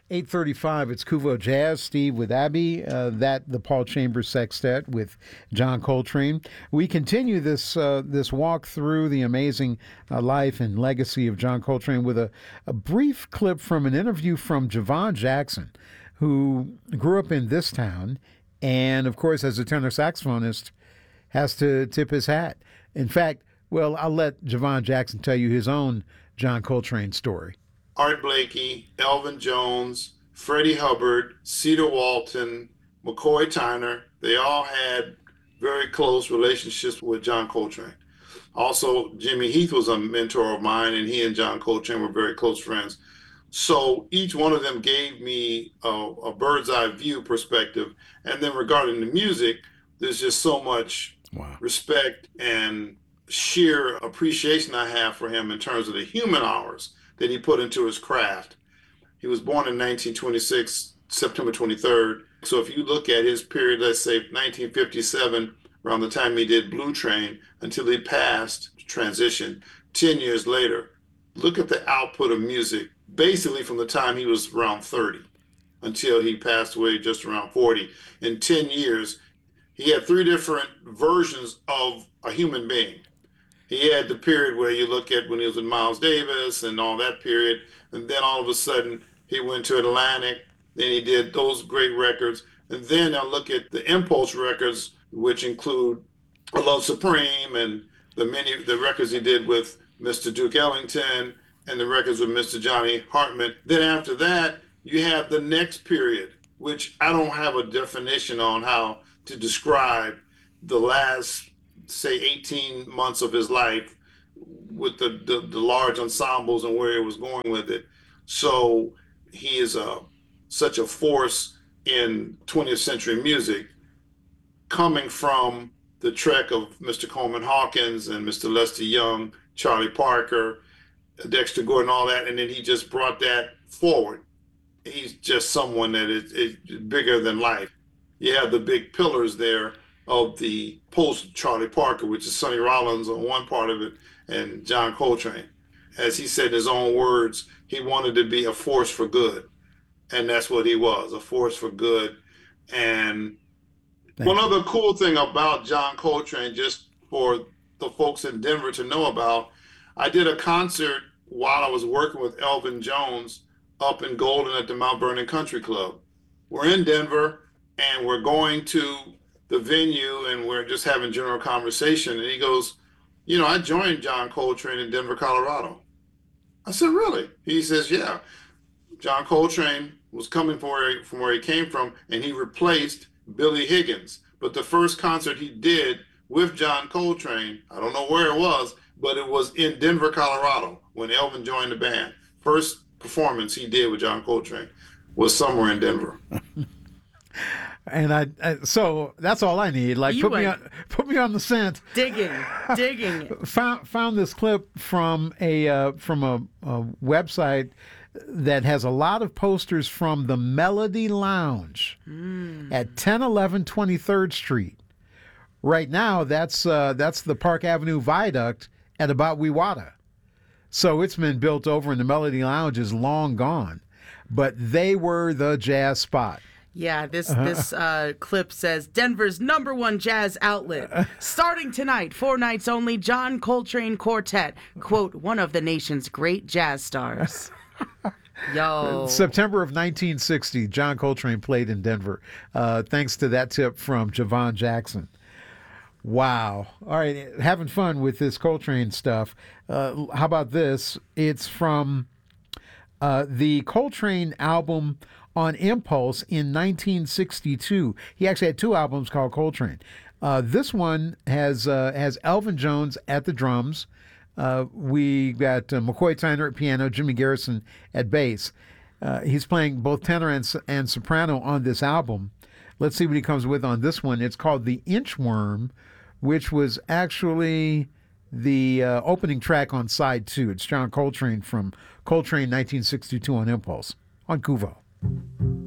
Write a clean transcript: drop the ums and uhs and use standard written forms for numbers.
8:35. It's Kuvo Jazz. Steve with Abby. The Paul Chambers Sextet with John Coltrane. We continue this walk through the amazing life and legacy of John Coltrane with a brief clip from an interview from Javon Jackson, who grew up in this town, and of course, as a tenor saxophonist, has to tip his hat. In fact, well, I'll let Javon Jackson tell you his own John Coltrane story. Art Blakey, Elvin Jones, Freddie Hubbard, Cedar Walton, McCoy Tyner, they all had very close relationships with John Coltrane. Also, Jimmy Heath was a mentor of mine, and he and John Coltrane were very close friends. So each one of them gave me a bird's eye view perspective. And then regarding the music, there's just so much respect and sheer appreciation I have for him in terms of the human hours that he put into his craft. He was born in 1926, September 23rd. So if you look at his period, let's say 1957, around the time he did Blue Train, until he passed, transition, 10 years later, look at the output of music, basically from the time he was around 30 until he passed away just around 40. In 10 years, he had three different versions of a human being. He had the period where you look at when he was with Miles Davis and all that period, and then all of a sudden he went to Atlantic, then he did those great records, and then I look at the Impulse records, which include A Love Supreme and the records he did with Mr. Duke Ellington and the records with Mr. Johnny Hartman. Then after that, you have the next period, which I don't have a definition on how to describe the last, say, 18 months of his life with the large ensembles and where he was going with it. So he is such a force in 20th century music, coming from the trek of Mr. Coleman Hawkins and Mr. Lester Young, Charlie Parker, Dexter Gordon, all that, and then he just brought that forward. He's just someone that is bigger than life. You have the big pillars there of the post Charlie Parker, which is Sonny Rollins on one part of it, and John Coltrane. As he said in his own words, he wanted to be a force for good. And that's what he was, a force for good. And one other cool thing about John Coltrane, just for the folks in Denver to know about, I did a concert while I was working with Elvin Jones up in Golden at the Mount Vernon Country Club. We're in Denver, and we're going to the venue, and we're just having general conversation. And he goes, you know, I joined John Coltrane in Denver, Colorado. I said, really? He says, yeah. John Coltrane was coming from where he came from, and he replaced Billy Higgins. But the first concert he did with John Coltrane, I don't know where it was, but it was in Denver, Colorado, when Elvin joined the band. First performance he did with John Coltrane was somewhere in Denver. And so that's all I need. Like, put me on the scent. Digging. Found this clip from a website that has a lot of posters from the Melody Lounge at 1011 23rd Street. Right now, that's the Park Avenue Viaduct at about Wewata. So it's been built over, and the Melody Lounge is long gone. But they were the jazz spot. Yeah, this clip says, Denver's #1 jazz outlet. Starting tonight, 4 nights only, John Coltrane Quartet. Quote, one of the nation's great jazz stars. Yo. September of 1960, John Coltrane played in Denver. Thanks to that tip from Javon Jackson. Wow. All right, having fun with this Coltrane stuff. How about this? It's from the Coltrane album on Impulse in 1962. He actually had 2 albums called Coltrane. This one has Elvin Jones at the drums. We got McCoy Tyner at piano, Jimmy Garrison at bass. He's playing both tenor and soprano on this album. Let's see what he comes with on this one. It's called The Inchworm, which was actually the opening track on side 2. It's John Coltrane from Coltrane 1962 on Impulse on Kuvo.